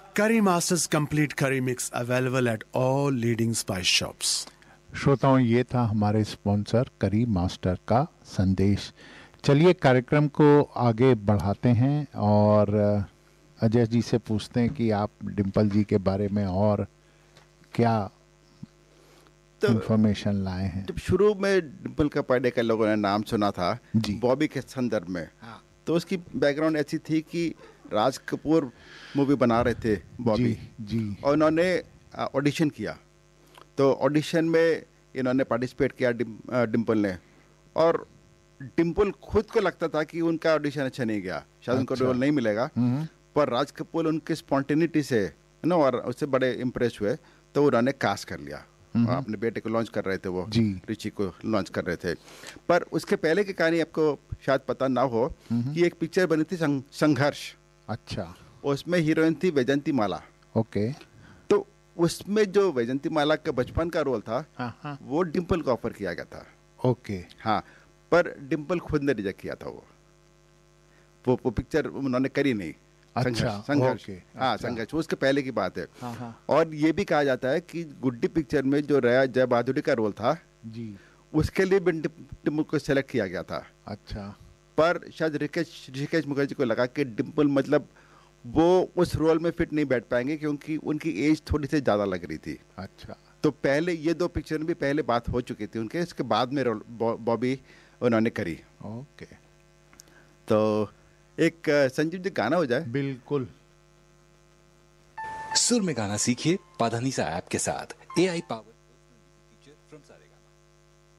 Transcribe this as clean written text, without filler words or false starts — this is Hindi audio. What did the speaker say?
Curry Masters Complete Curry Mix available at all leading spice shops. श्रोताओं, ये था हमारे स्पॉन्सर करी मास्टर का संदेश। चलिए कार्यक्रम को आगे बढ़ाते हैं और अजय जी से पूछते हैं कि आप डिम्पल जी के बारे में और क्या इंफॉर्मेशन लाए हैं। जब शुरू में डिम्पल का पढ़ने के लोगों ने नाम सुना था जी। बॉबी के संदर्भ में, तो उसकी बैकग्राउंड ऐसी थी कि राज कपूर मूवी बना रहे थे बॉबी जी। और उन्होंने ऑडिशन किया। तो ऑडिशन में इन्होंने पार्टिसिपेट किया डिम्पल ने, और डिम्पल खुद को लगता था कि उनका ऑडिशन अच्छा नहीं गया, शायद उनको रोल नहीं मिलेगा, पर राज कपूर उनके स्पॉन्टेनिटी से और उससे बड़े इम्प्रेस हुए, तो उन्होंने कास्ट कर लिया। अपने बेटे को लॉन्च कर रहे थे, वो रिची को लॉन्च कर रहे थे। पर उसके पहले की कहानी आपको शायद पता ना हो कि एक पिक्चर बनी थी संघर्ष। अच्छा। उसमें हीरोइन थी वैजंती माला। ओके। तो उसमें जो वैजंती माला का बचपन का रोल था वो डिम्पल को ऑफर किया गया था। ओके। हाँ, पर डिम्पल खुद ने रिजेक्ट किया था। वो पिक्चर उन्होंने करी नहीं। अच्छा, संघर्ष। हाँ, अच्छा। संघर्ष उसके पहले की बात है। और ये भी कहा जाता है कि गुड्डी पिक्चर में जो रया जय बहादुरी का रोल था जी, उसके लिए भी डिम्पल को सेलेक्ट किया गया था। अच्छा। पर शायद ऋषिकेश मुखर्जी को लगा कि डिम्पल मतलब वो उस रोल में फिट नहीं बैठ पाएंगे क्योंकि उनकी एज थोड़ी सी ज़्यादा लग रही थी। अच्छा। तो पहले ये दो पिक्चर में भी पहले बात हो चुकी थी उनके, इसके बाद में बॉबी उन्होंने करी। ओके। तो एक संजीव जी गाना हो जाए। बिल्कुल। सुर में गाना सीखिए पाधानीसा ऐप के साथ। AI power